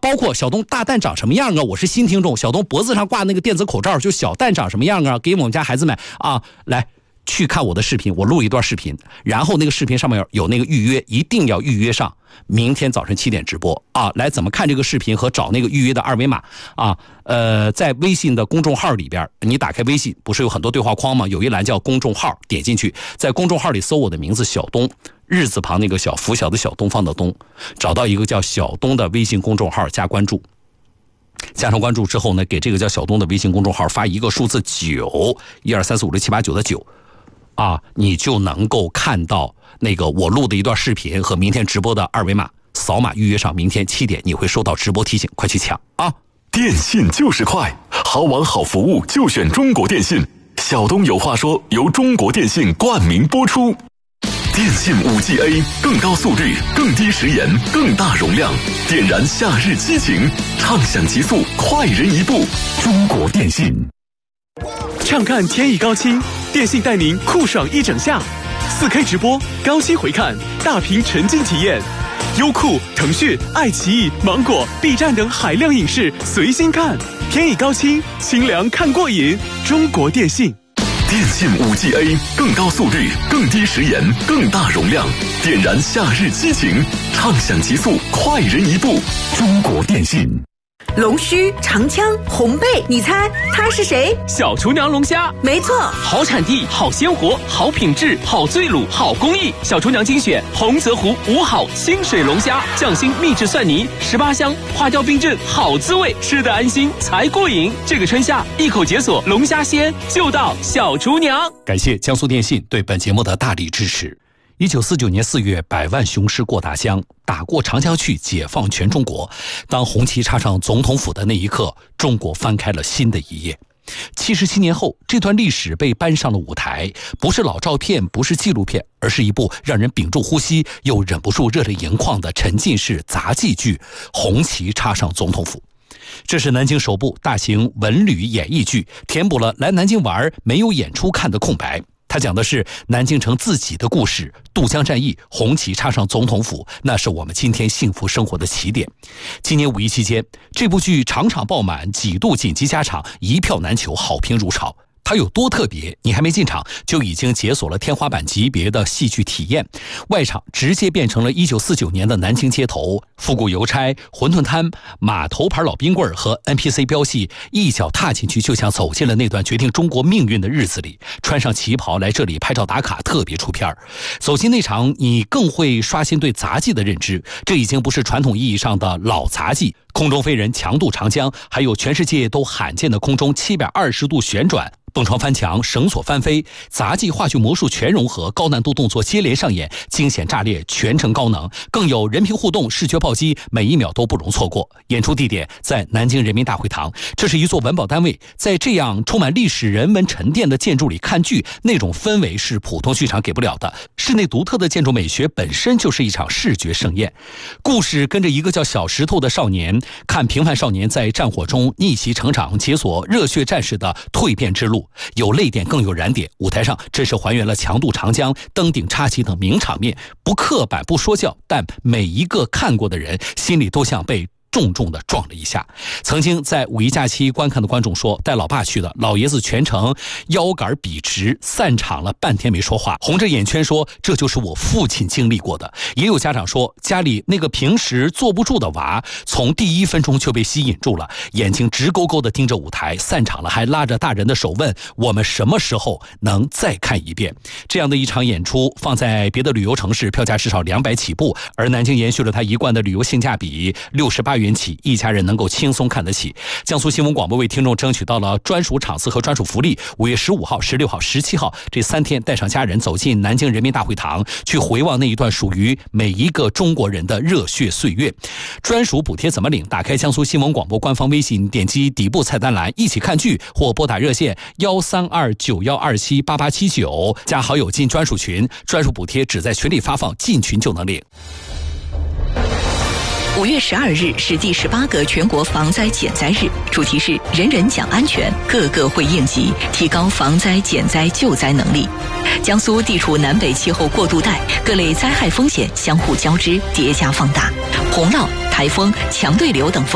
包括小东大蛋长什么样啊？我是新听众，小东脖子上挂那个电子口罩，就小蛋长什么样啊？给我们家孩子们啊，来去看我的视频，我录一段视频，然后那个视频上面有那个预约，一定要预约上。明天早晨7点直播啊！来，怎么看这个视频和找那个预约的二维码啊？在微信的公众号里边，你打开微信，不是有很多对话框吗？有一栏叫公众号，点进去，在公众号里搜我的名字小东，日字旁那个小，拂晓的小，东方的东，找到一个叫小东的微信公众号，加关注。加上关注之后呢，给这个叫小东的微信公众号发一个数字9，123456789的9。啊，你就能够看到那个我录的一段视频和明天直播的二维码，扫码预约上，明天7点你会收到直播提醒，快去抢啊！ 电信就是快，好网好服务就选中国电信。小东有话说，由中国电信冠名播出。电信5G A， 更高速率，更低时延，更大容量，点燃夏日激情，畅享极速，快人一步。中国电信。 畅看天意高清，电信带您酷爽一整夏，4K 直播，高清回看，大屏沉浸体验，优酷、腾讯、爱奇艺、芒果、B 站等海量影视随心看，天意高清，清凉看过瘾。中国电信。 电信5G A， 更高速率，更低时延，更大容量，点燃夏日激情，畅享极速，快人一步。中国电信。 龙须、长枪、红背，你猜他是谁？ 小厨娘龙虾， 没错， 好产地，好鲜活，好品质，好醉卤，好工艺。小厨娘精选洪泽湖5好清水龙虾，匠心秘制蒜泥，18香，花雕冰镇，好滋味，吃得安心才过瘾。这个春夏，一口解锁龙虾鲜，就到小厨娘。 感谢江苏电信对本节目的大力支持。1949年4月，百万雄师过大江，打过长江去，解放全中国。当红旗插上总统府的那一刻，中国翻开了新的一页。77年后，这段历史被搬上了舞台，不是老照片，不是纪录片，而是一部让人屏住呼吸又忍不住热泪盈眶的沉浸式杂技剧《红旗插上总统府》。这是南京首部大型文旅演艺剧，填补了来南京玩没有演出看的空白。他讲的是南京城自己的故事，渡江战役，红旗插上总统府，那是我们今天幸福生活的起点。今年5一期间，这部剧场场爆满，几度紧急加场，一票难求，好评如潮。它有多特别？你还没进场就已经解锁了天花板级别的戏剧体验，外场直接变成了1949年的南京街头，复古邮差、馄饨摊、码头牌老冰棍和 NPC 标戏，一脚踏进去就像走进了那段决定中国命运的日子里。穿上旗袍来这里拍照打卡，特别出片。走进那场，你更会刷新对杂技的认知，这已经不是传统意义上的老杂技。空中飞人强渡长江，还有全世界都罕见的空中720度旋转，蹦床翻墙，绳索翻飞，杂技、话剧、魔术全融合，高难度动作接连上演，惊险炸裂，全程高能，更有人屏互动、视觉暴击，每一秒都不容错过。演出地点在南京人民大会堂，这是一座文保单位，在这样充满历史人文沉淀的建筑里看剧，那种氛围是普通剧场给不了的。室内独特的建筑美学本身就是一场视觉盛宴。故事跟着一个叫小石头的少年，看平凡少年在战火中逆袭成长，解锁热血战士的蜕变之路。有泪点更有燃点，舞台上真是还原了强渡长江、登顶插旗等名场面，不刻板不说教，但每一个看过的人心里都像被重重的撞了一下。曾经在5一假期观看的观众说，带老爸去的，老爷子全程腰杆笔直，散场了半天没说话，红着眼圈说这就是我父亲经历过的。也有家长说，家里那个平时坐不住的娃，从第1分钟就被吸引住了，眼睛直勾勾地盯着舞台，散场了还拉着大人的手问我们什么时候能再看一遍。这样的一场演出放在别的旅游城市票价至少200起步，而南京延续了它一贯的旅游性价比，68元起，一家人能够轻松看得起。江苏新闻广播为听众争取到了专属场次和专属福利，5月15号、16号、17号这3天，带上家人走进南京人民大会堂，去回望那一段属于每一个中国人的热血岁月。专属补贴怎么领？打开江苏新闻广播官方微信，点击底部菜单栏一起看剧，或拨打热线13291278879，加好友进专属群，专属补贴只在群里发放，进群就能领。 5月12日是第18个全国防灾减灾日，主题是人人讲安全，个个会应急，提高防灾减灾救灾能力。江苏地处南北气候过渡带，各类灾害风险相互交织，叠加放大，洪涝、台风、强对流等风